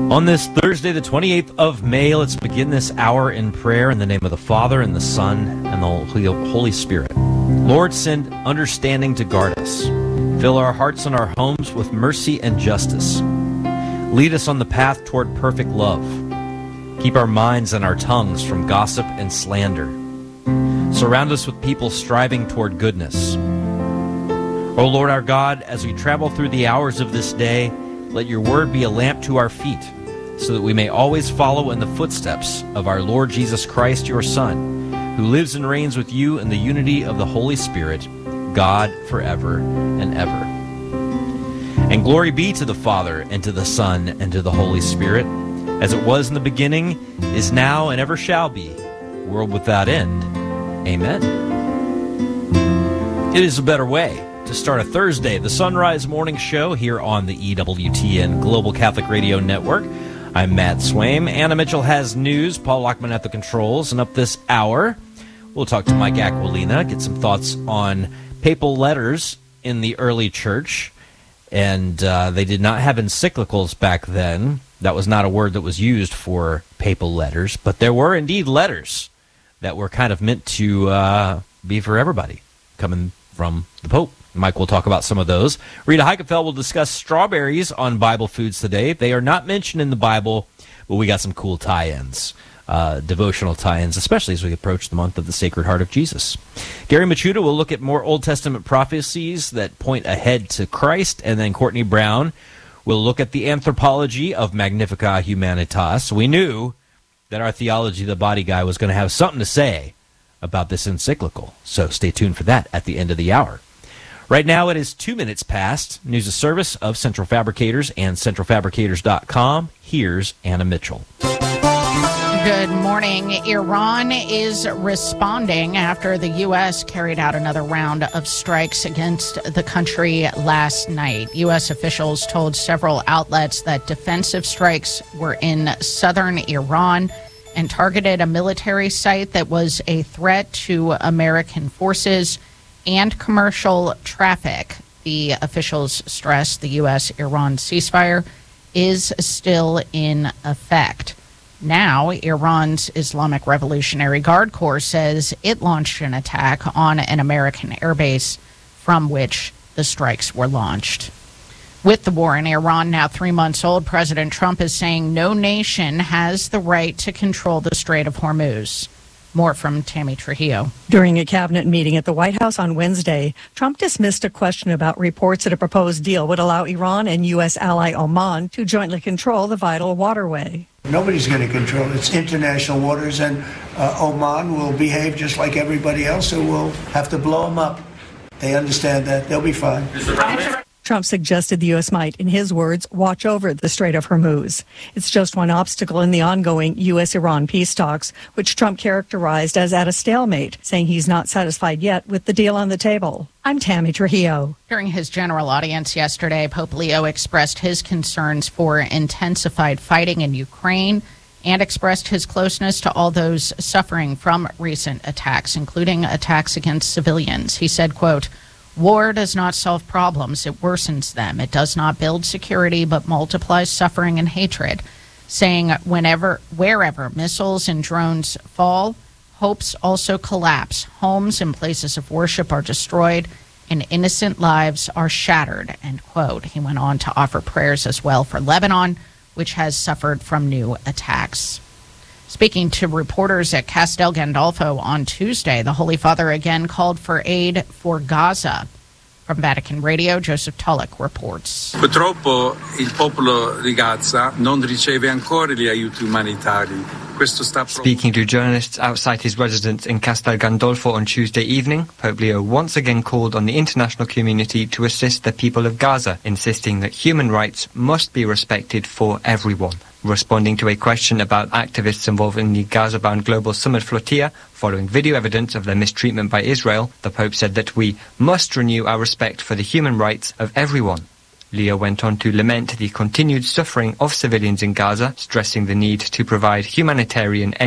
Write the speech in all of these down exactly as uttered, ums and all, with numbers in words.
On this Thursday, the twenty-eighth of May, let's begin this hour in prayer in the name of the Father, and the Son, and the Holy Spirit. Lord, send understanding to guard us. Fill our hearts and our homes with mercy and justice. Lead us on the path toward perfect love. Keep our minds and our tongues from gossip and slander. Surround us with people striving toward goodness. O Lord our God, as we travel through the hours of this day, let your word be a lamp to our feet, so that we may always follow in the footsteps of our Lord Jesus Christ, your Son, who lives and reigns with you in the unity of the Holy Spirit, God forever and ever. And glory be to the Father, and to the Son, and to the Holy Spirit, as it was in the beginning, is now, and ever shall be, world without end. Amen. It is a better way to start a Thursday, the Sunrise Morning Show here on the E W T N Global Catholic Radio Network. I'm Matt Swaim. Anna Mitchell has news. Paul Lockman at the controls. And up this hour, we'll talk to Mike Aquilina, get some thoughts on papal letters in the early church. And uh, they did not have encyclicals back then. That was not a word that was used for papal letters. But there were indeed letters that were kind of meant to uh, be for everybody, coming from the Pope. Mike will talk about some of those. Rita Heikefeld will discuss strawberries on Bible Foods today. They are not mentioned in the Bible, but we got some cool tie-ins, uh, devotional tie-ins, especially as we approach the month of the Sacred Heart of Jesus. Gary Machuda will look at more Old Testament prophecies that point ahead to Christ, and then Courtney Brown will look at the anthropology of Magnificat Humanitas. We knew that our Theology of the Body guy was going to have something to say about this encyclical, so stay tuned for that at the end of the hour. Right now it is two minutes past. News of service of Central Fabricators and central fabricators dot com. Here's Anna Mitchell. Good morning. Iran is responding after the U S carried out another round of strikes against the country last night. U S officials told several outlets that defensive strikes were in southern Iran and targeted a military site that was a threat to American forces and commercial traffic. The officials stressed the U S Iran ceasefire is still in effect. Now, Iran's Islamic Revolutionary Guard Corps says it launched an attack on an American airbase from which the strikes were launched. With the war in Iran now three months old, President Trump is saying no nation has the right to control the Strait of Hormuz. More from Tammy Trujillo. During a cabinet meeting at the White House on Wednesday, Trump dismissed a question about reports that a proposed deal would allow Iran and U S ally Oman to jointly control the vital waterway. Nobody's going to control it. It's international waters, and uh, Oman will behave just like everybody else, so we'll have to blow them up. They understand that. They'll be fine. Trump suggested the U S might, in his words, watch over the Strait of Hormuz. It's just one obstacle in the ongoing U S Iran peace talks, which Trump characterized as at a stalemate, saying he's not satisfied yet with the deal on the table. I'm Tammy Trujillo. During his general audience yesterday, Pope Leo expressed his concerns for intensified fighting in Ukraine and expressed his closeness to all those suffering from recent attacks, including attacks against civilians. He said, quote, "War does not solve problems, it worsens them. It does not build security, but multiplies suffering and hatred," saying whenever, wherever missiles and drones fall, hopes also collapse. Homes and places of worship are destroyed, and innocent lives are shattered, end quote. He went on to offer prayers as well for Lebanon, which has suffered from new attacks. Speaking to reporters at Castel Gandolfo on Tuesday, the Holy Father again called for aid for Gaza. From Vatican Radio, Joseph Tulloch reports. Purtroppo il popolo di Gaza non riceve ancora gli aiuti umanitari. Speaking to journalists outside his residence in Castel Gandolfo on Tuesday evening, Pope Leo once again called on the international community to assist the people of Gaza, insisting that human rights must be respected for everyone. Responding to a question about activists involved in the Gaza-bound Global Summit flotilla, following video evidence of their mistreatment by Israel, the Pope said that we must renew our respect for the human rights of everyone. Leo went on to lament the continued suffering of civilians in Gaza, stressing the need to provide humanitarian aid.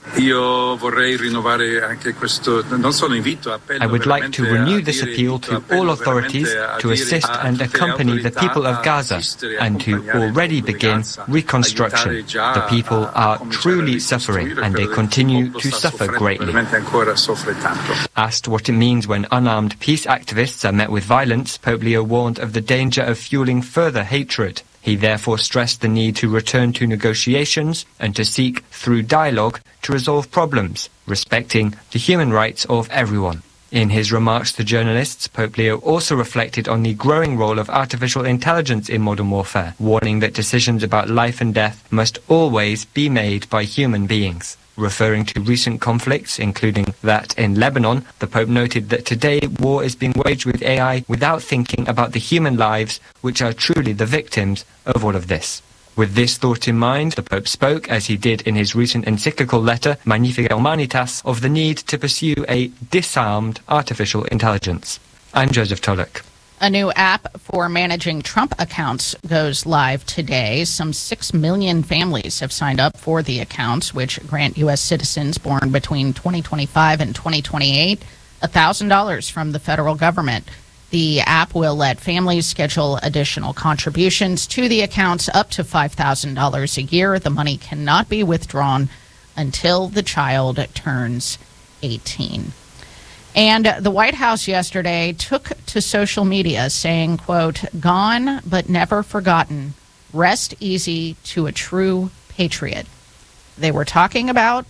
Io vorrei rinnovare anche questo, non solo invito, appello. I would like to renew this appeal to all authorities to assist and accompany the people of Gaza and to already begin reconstruction. The people are truly suffering and they continue to suffer greatly. Asked what it means when unarmed peace activists are met with violence, Pope Leo warned of the danger of fueling further hatred. He therefore stressed the need to return to negotiations and to seek, through dialogue, to resolve problems, respecting the human rights of everyone. In his remarks to journalists, Pope Leo also reflected on the growing role of artificial intelligence in modern warfare, warning that decisions about life and death must always be made by human beings. Referring to recent conflicts, including that in Lebanon, the Pope noted that today war is being waged with A I without thinking about the human lives, which are truly the victims of all of this. With this thought in mind, the Pope spoke, as he did in his recent encyclical letter, Magnificat Humanitas, of the need to pursue a disarmed artificial intelligence. I'm Joseph Tulloch. A new app for managing Trump accounts goes live today. Some six million families have signed up for the accounts, which grant U S citizens born between twenty twenty-five and twenty twenty-eight one thousand dollars from the federal government. The app will let families schedule additional contributions to the accounts up to five thousand dollars a year. The money cannot be withdrawn until the child turns eighteen. And the White House yesterday took to social media saying, quote, "Gone but never forgotten. Rest easy to a true patriot." They were talking about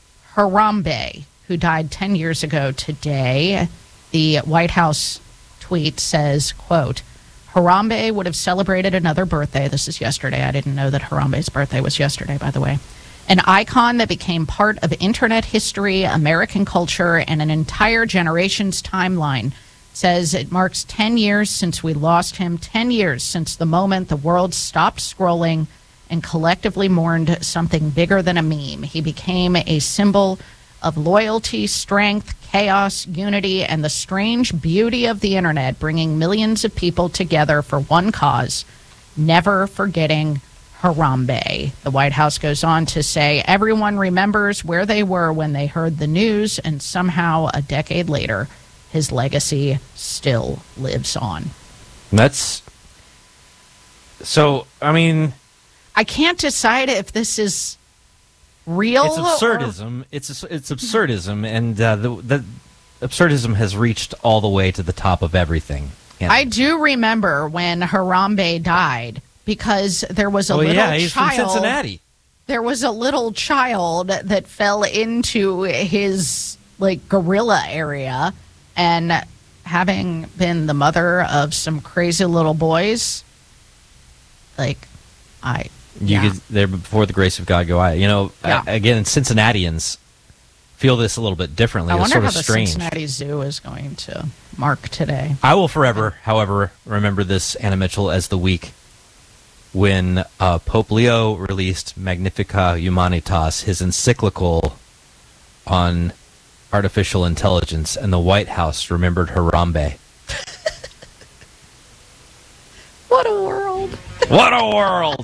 Harambe, who died ten years ago today. The White House tweet says, quote, "Harambe would have celebrated another birthday." This is yesterday. I didn't know that Harambe's birthday was yesterday, by the way. "An icon that became part of internet history, American culture, and an entire generation's timeline." Says it marks ten years since we lost him, ten years since the moment the world stopped scrolling and collectively mourned something bigger than a meme. He became a symbol of loyalty, strength, chaos, unity, and the strange beauty of the internet, bringing millions of people together for one cause, never forgetting Harambe. The White House goes on to say everyone remembers where they were when they heard the news, and somehow a decade later, his legacy still lives on. That's so, I mean, I can't decide if this is real. It's absurdism. Or... It's it's absurdism, and uh, the, the absurdism has reached all the way to the top of everything. Yeah. I do remember when Harambe died, because there was a oh, little yeah, he's child. From Cincinnati. There was a little child that fell into his like guerrilla area, and having been the mother of some crazy little boys, like I. You yeah. could, there before the grace of God go I. You know, yeah. uh, again, Cincinnatians feel this a little bit differently. I it's wonder sort how of the strange. Cincinnati Zoo is going to mark today. I will forever, however, remember this, Anna Mitchell, as the week when uh, Pope Leo released Magnificat Humanitas, his encyclical on artificial intelligence, and the White House remembered Harambe. What a world! What a world!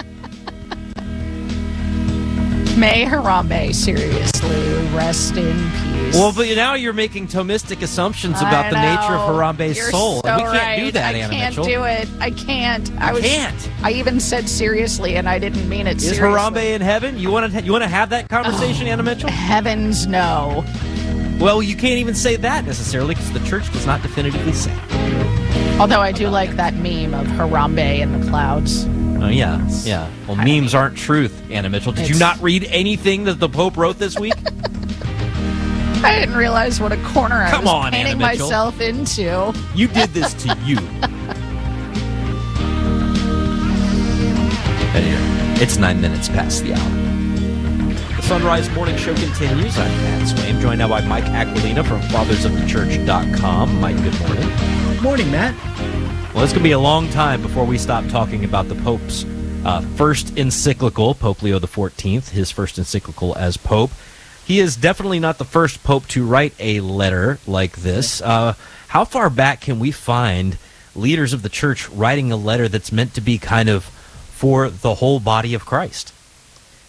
May Harambe seriously rest in peace. Well, but now you're making Thomistic assumptions about I the know. nature of Harambe's You're soul. So and we can't right. do that, I Anna can't Mitchell. do it. I can't. I You was, can't. I even said seriously, and I didn't mean it Is seriously. Harambe in heaven? You want to you want to have that conversation, oh, Anna Mitchell? Heavens no. Well, you can't even say that necessarily because the church does not definitively say. Although I do like that meme of Harambe in the clouds. Oh, yeah, yeah. Well, I memes mean, aren't truth, Anna Mitchell. Did you not read anything that the Pope wrote this week? I didn't realize what a corner I Come was on, painting Anna Mitchell. myself into. You did this to you. Anyway, it's nine minutes past the hour. The Sunrise Morning Show continues. I'm Matt Swaim, joined now by Mike Aquilina from fathers of the church dot com. Mike, good morning. Good morning, Matt. Well, it's going to be a long time before we stop talking about the Pope's uh, first encyclical, Pope Leo the fourteenth, his first encyclical as Pope. He is definitely not the first Pope to write a letter like this. Uh, how far back can we find leaders of the church writing a letter that's meant to be kind of for the whole body of Christ?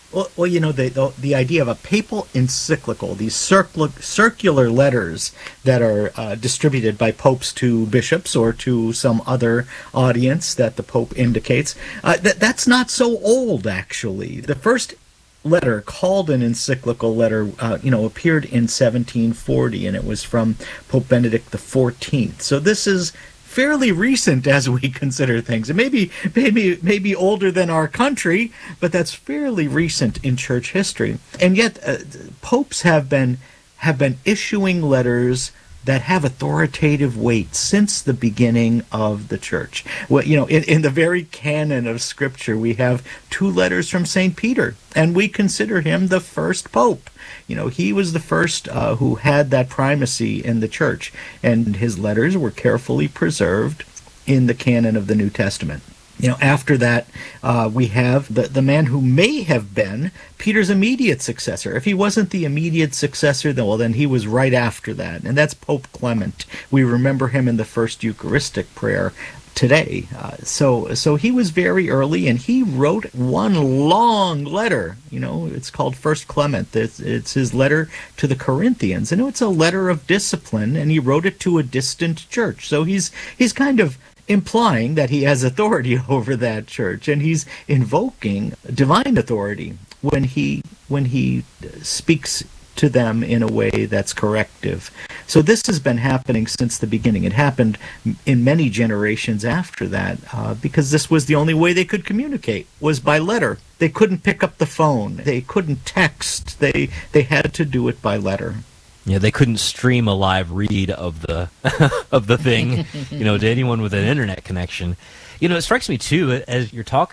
Well, well, you know, the, the the idea of a papal encyclical, these circular, circular letters that are uh, distributed by popes to bishops or to some other audience that the pope indicates, uh, that that's not so old, actually. The first letter, called an encyclical letter, uh, you know, appeared in seventeen forty, and it was from Pope Benedict the fourteenth. So this is fairly recent as we consider things. It may be, maybe, maybe older than our country, but that's fairly recent in church history. And yet, uh, popes have been have been issuing letters that have authoritative weight since the beginning of the church. Well, you know, in, in the very canon of Scripture, we have two letters from Saint Peter, and we consider him the first pope. You know, he was the first uh, who had that primacy in the church, and his letters were carefully preserved in the canon of the New Testament. You know, after that, uh, we have the, the man who may have been Peter's immediate successor. If he wasn't the immediate successor, then, well, then he was right after that, and that's Pope Clement. We remember him in the first Eucharistic prayer today. Uh, so so he was very early, and he wrote one long letter. You know, it's called First Clement. It's, it's his letter to the Corinthians, and it's a letter of discipline, and he wrote it to a distant church. So he's he's kind of implying that he has authority over that church, and he's invoking divine authority when he when he speaks to them in a way that's corrective. So this has been happening since the beginning. It happened in many generations after that, uh, because this was the only way they could communicate, was by letter. They couldn't pick up the phone. They couldn't text. They they had to do it by letter. Yeah, they couldn't stream a live read of the of the thing, you know, to anyone with an internet connection. You know, it strikes me too, as you're talking